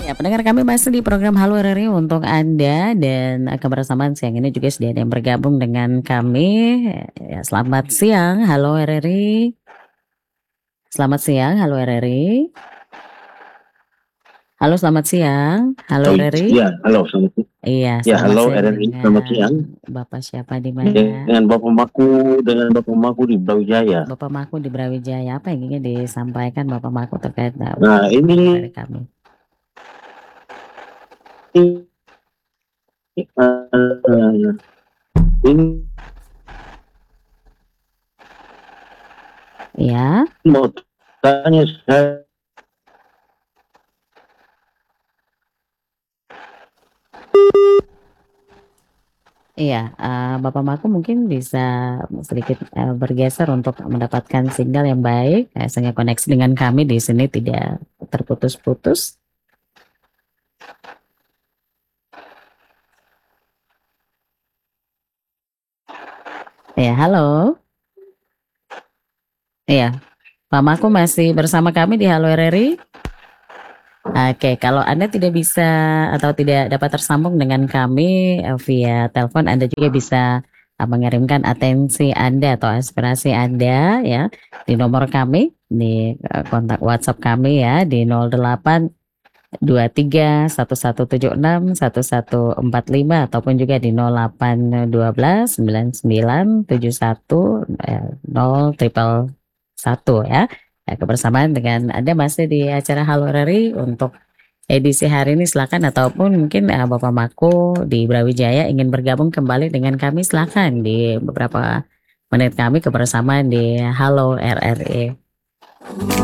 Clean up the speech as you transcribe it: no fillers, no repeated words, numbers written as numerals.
Ya, pendengar kami masih di program Halo RRI untuk Anda dan kebersamaan siang ini juga sudah ada yang bergabung dengan kami. Ya, selamat siang, Halo RRI. Selamat siang, Halo RRI. Halo, selamat siang, Halo Baik, RRI. ya, halo, selamat siang. Iya, Ya, selamat halo siang RRI, selamat dengan siang. Bapak siapa di mana? Dengan Bapak Maku di Brawijaya. Bapak Maku di Brawijaya. Apa yang ingin disampaikan Bapak Maku terkait Nah, dari ini kami? ini Ya, mau tanya saya. iya, Bapak Maku mungkin bisa sedikit bergeser untuk mendapatkan sinyal yang baik, sehingga koneksi dengan kami di sini tidak terputus-putus. Ya, halo. Iya, Pak Maku masih bersama kami di Halo RRI. Oke, kalau Anda tidak bisa atau tidak dapat tersambung dengan kami via telepon, Anda juga bisa mengirimkan atensi Anda atau aspirasi Anda ya di nomor kami di kontak WhatsApp kami ya di 08 23 1176 1145 ataupun juga di 08 12 99 71 0 triple 1 ya. Ya, kebersamaan dengan Anda masih di acara Halo RRI untuk edisi hari ini, silakan, ataupun mungkin Bapak Mako di Brawijaya ingin bergabung kembali dengan kami, silakan di beberapa menit kami kebersamaan di Halo RRI.